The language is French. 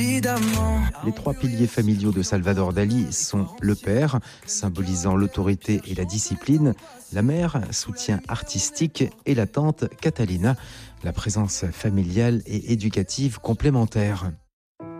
Les trois piliers familiaux de Salvador Dali sont le père, symbolisant l'autorité et la discipline, la mère, soutien artistique, et la tante, Catalina, la présence familiale et éducative complémentaire.